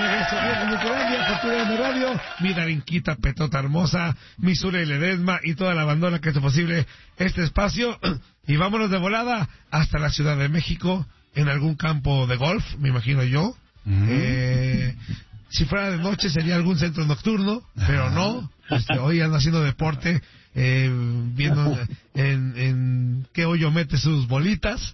regreso bien en Colombia, Fortuna de Radio, mi Darinquita Petota hermosa, mi Sure Ledesma y toda la bandona que hace posible este espacio. Y vámonos de volada hasta la Ciudad de México, en algún campo de golf, me imagino yo. Si fuera de noche sería algún centro nocturno, pero no. Hoy anda haciendo deporte, viendo en qué hoyo mete sus bolitas.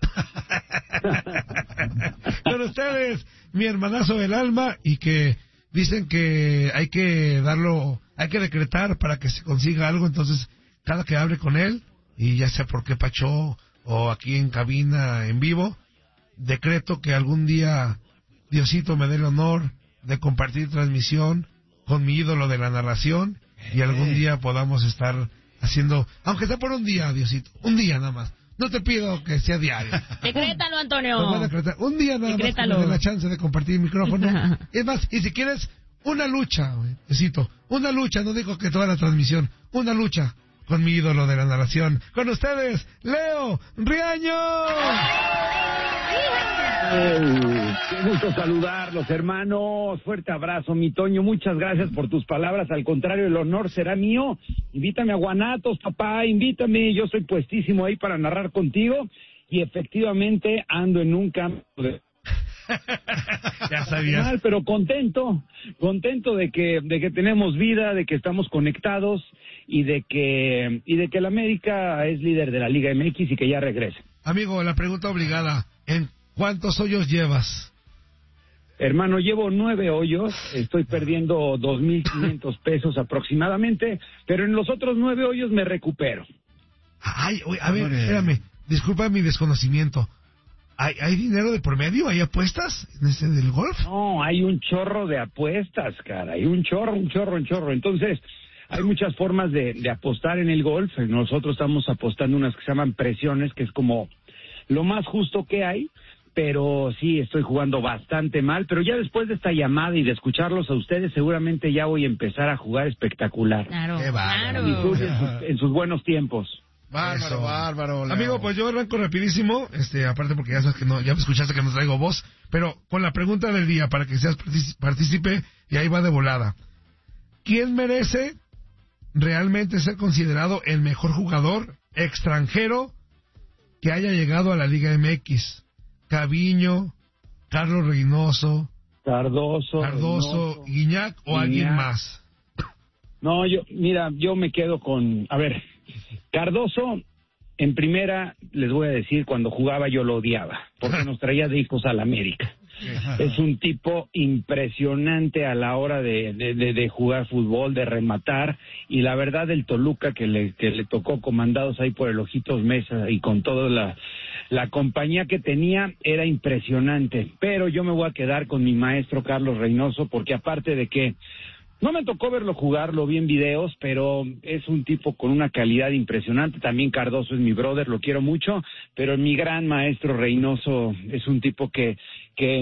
Con ustedes, mi hermanazo del alma, y que dicen que hay que decretar para que se consiga algo. Entonces, cada que hable con él, y ya sea por qué Pachó o aquí en cabina en vivo, decreto que algún día Diosito me dé el honor de compartir transmisión con mi ídolo de la narración, y algún día podamos estar haciendo, aunque sea por un día, Diosito, un día nada más. No te pido que sea diario. Decrétalo, Antonio. Un día nada más que me dé la chance de compartir el micrófono. Es más, y si quieres, una lucha, Diosito, una lucha, no digo que toda la transmisión, una lucha con mi ídolo de la narración. Con ustedes, Leo Riaño. Qué gusto saludarlos, hermanos. Fuerte abrazo, mi Toño. Muchas gracias por tus palabras. Al contrario, el honor será mío. Invítame a Guanatos, papá. Invítame. Yo soy puestísimo ahí para narrar contigo. Y efectivamente ando en un campo de... Ya sabías. Pero contento de que tenemos vida, de que estamos conectados y de que el América es líder de la Liga MX y que ya regrese. Amigo, la pregunta obligada: ¿en cuántos hoyos llevas? Hermano, llevo 9 hoyos, estoy perdiendo 2,500 pesos aproximadamente, pero en los otros 9 hoyos me recupero. Ay, a ver, espérame, disculpa mi desconocimiento. ¿Hay dinero de por medio? ¿Hay apuestas en ese del golf? No, hay un chorro de apuestas, cara, hay un chorro. Entonces, hay muchas formas de apostar en el golf. Nosotros estamos apostando unas que se llaman presiones, que es como lo más justo que hay. Pero sí, estoy jugando bastante mal, pero ya después de esta llamada y de escucharlos a ustedes, seguramente ya voy a empezar a jugar espectacular. Claro, qué bárbaro. En sus buenos tiempos. Bárbaro, Leo. Amigo, pues yo arranco rapidísimo, aparte porque ya sabes que ya me escuchaste que no traigo voz, pero con la pregunta del día, para que seas partícipe, y ahí va de volada. ¿Quién merece realmente ser considerado el mejor jugador extranjero que haya llegado a la Liga MX? ¿Caviño, Carlos Reynoso, Cardoso, Guiñac o alguien más? No, yo me quedo con... A ver, Cardoso, en primera, les voy a decir, cuando jugaba yo lo odiaba, porque nos traía de hijos a la América. Es un tipo impresionante a la hora de jugar fútbol, de rematar, y la verdad el Toluca que le tocó, comandados ahí por el Ojitos Mesa y con toda la compañía que tenía, era impresionante. Pero yo me voy a quedar con mi maestro Carlos Reynoso, porque aparte de que no me tocó verlo jugar, lo vi en videos, pero es un tipo con una calidad impresionante. También Cardoso es mi brother, lo quiero mucho, pero mi gran maestro Reynoso es un tipo que